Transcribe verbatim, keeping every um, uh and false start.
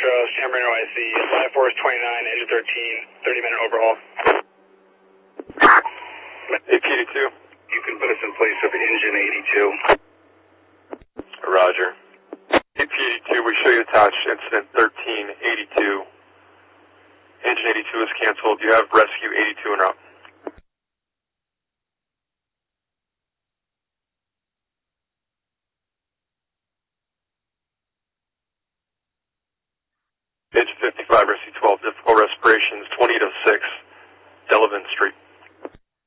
Foxtrot, San Marino I C, Flight Force twenty-nine, engine thirteen, thirty minute overhaul. A P eighty-two. You can put us in place of engine eighty-two. Roger. A P eighty-two, we show you attached incident thirteen eighty-two. Engine eighty-two is canceled. You have rescue eighty-two en route. Engine fifty-five, rescue twelve, difficult respirations, twenty to six, Delavan Street.